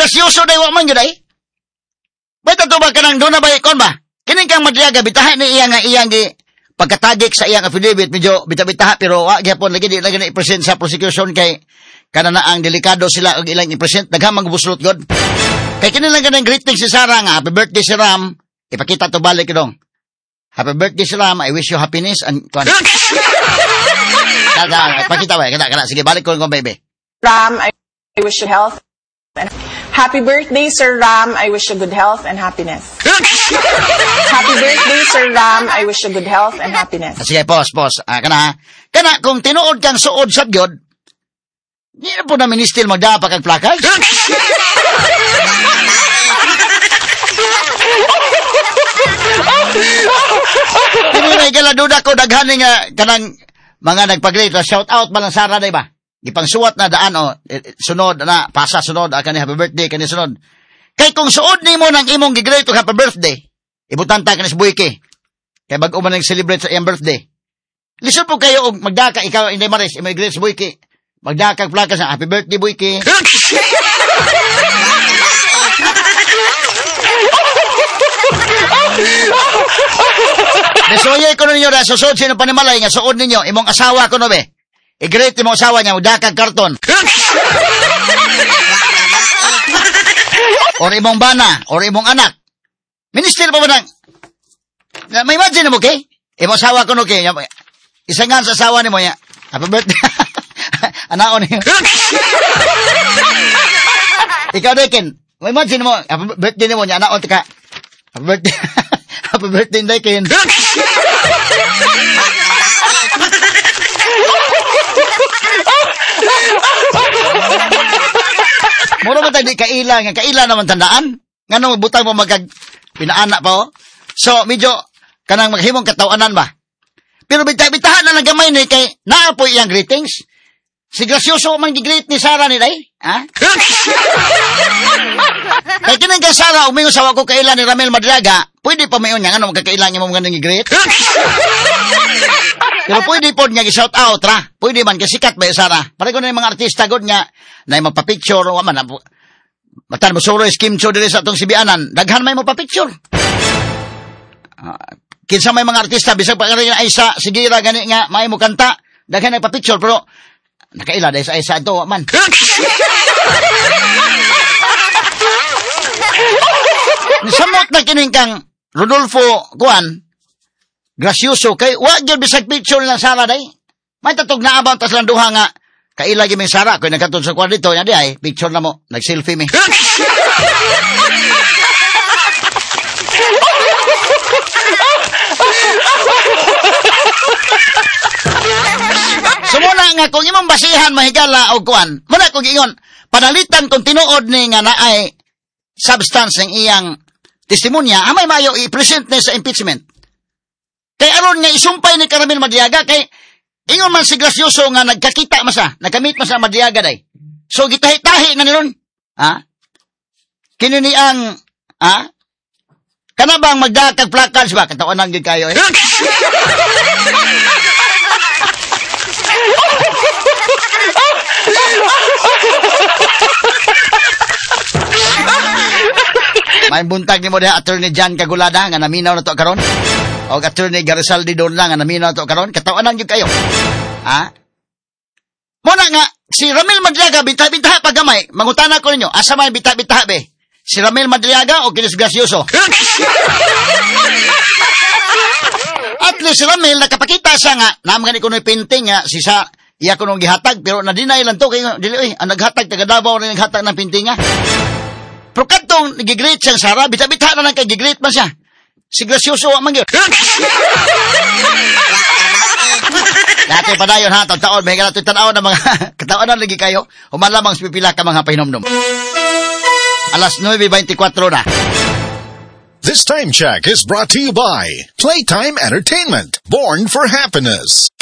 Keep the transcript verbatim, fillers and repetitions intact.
grasyoso day wa man gyud ay. Basta to ba kanang do na ba kon ba? Kini kang madriaga bitaha ni iya nga iyang gi pagkatagik sa iyang affidavit medyo bita-bitaha pero wa gyapon lagi di lagi na i-present sa prosecution kay kana na ang delikado sila og ilang i-present daghan magbuslot god. Kay kini lang kanang greeting si Sarah nga happy birthday si Ram. Ipakita to balik dong. Happy birthday si Ram. I wish you happiness and kon. Kada pakita ba kada kada sige balik ko ng baby. Ram, I wish you health. And happy birthday, Sir Ram. I wish you good health and happiness. Happy birthday, Sir Ram. I wish you good health and happiness. Sige, pause, pause. Ah, kana, kana, kung tinuod kang suod sa gyud, di na po na ministil magdapa kag plakay. Kini may galaduda ko, daghan nga, kanang, mga nagpag-rate, shout out ba lang Sara, day ba? Ipangsuwat na daan, o, eh, sunod na, pasa sunod, ah, kani happy birthday, kani sunod. Kay kung suod ni mo ng imong gigrate happy birthday, ibutan ta kani sa buike. Kay bag-o man nag-celebrate sa iyang birthday. Lisod po kayo og magdaka ikaw Inday Maris, imong gigrate sa buike. Magdaka plaka sa happy birthday buike. Desoye ko ninyo na susod sino panimalay nga suod ninyo imong asawa ko no be. I-greet imong asawa niya magdaka karton. Or imong bana, or imong anak. Minister pa ba nang, may imagine mo, okay? Imong asawa ko, okay? Isangan sa asawa ni mo, ya. Happy birthday. Anaon niyo. Ikaw, Dekin, may imagine mo, happy birthday ni mo, ya. Anaon, tika. Happy birthday. Happy birthday, Dekin. Mura man tayo di kaila, nga kaila naman tandaan. Nga nung butang mo magkag pinaana pa o. So, medyo kanang maghimong katawanan ba? Pero bita-bitahan na lang gamay ni kay naapoy iyang greetings. Si grasyoso man gi-greet ni Sarah ni day. Ha? Kay kinang kay Sarah, umingo sa wako kaila ni Ramel Madriaga, pwede pa mayon niya, ano magkakailan niya mo mga nang gi-greet? Pero pwede po niya gi-shout out, ra. Pwede man, kasi sikat ba yung Sarah? Pare ko na yung mga artista, good niya, na yung magpa-picture, o man, matan mo suro is Kim Cho dili sa itong sibianan, daghan may magpa-picture. Uh, kinsa may mga artista, bisag pa rin ay sa, sigira, gani nga, may mo kanta, daghan may pa-picture, pero, nakaila, dahil sa ay sa ito, man. Nisamot na kining kang Rodolfo Kuan, grasyoso kay wag gyud bisag picture lang Sara day. May tatog na abang tas lang duha nga kaila gyud mi Sara kay nagkatod sa kwarto dito nya di ay picture na mo nag-selfie mi. Sumuna nga kung imong basihan mahigala og kuan, muna kung ingon panalitan kung tinuod ni nga naay substance ng iyang testimonya, amay mayo i-present ni sa impeachment. Kay aron nga isumpay ni Ramel Madriaga kay ingon man si grasyoso nga nagkakita masa, nagkamit masa Madriaga day. So gitahi-tahi na niron. Ha? Kini ni ang ha? Kana bang magdakag placards ba katawanan gid kayo eh? May buntag ni mo diha Attorney John Cagulada nga naminaw na to karon. O Attorney Garizaldi Dorla nga naminaw na to karon. Katawanan gyud kayo. Ha? Muna nga si Ramel Madriaga bita-bita pagamay. Mangutana ko ninyo, asa may bita-bita be? Si Ramel Madriaga o kinis grasyoso? At least si Ramel nakapakita siya nga naman ko no painting nga si sa iya ko nung gihatag pero na-deny lang to kay dili eh ang naghatag taga Davao rin naghatag ng painting nga. Pero katong nag-greet siyang Sara, bita-bita na lang kay gigreet man siya. Si grasyoso wa man gyud. Dati pa dayon ha, taon-taon, may ganito tanaw na mga katawanan lagi kayo, human lamang pipila ka mga pahinomdom. Alas nueve veinticuatro na. This time check is brought to you by Playtime Entertainment, born for happiness.